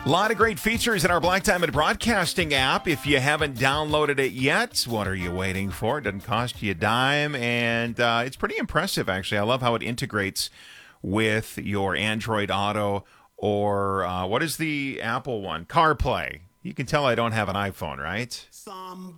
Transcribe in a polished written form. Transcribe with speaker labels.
Speaker 1: A lot of great features in our Black Diamond Broadcasting app. If you haven't downloaded it yet, what are you waiting for? It doesn't cost you a dime, and it's pretty impressive, actually. I love how it integrates with your Android Auto or what is the Apple one? CarPlay. You can tell I don't have an iPhone, right?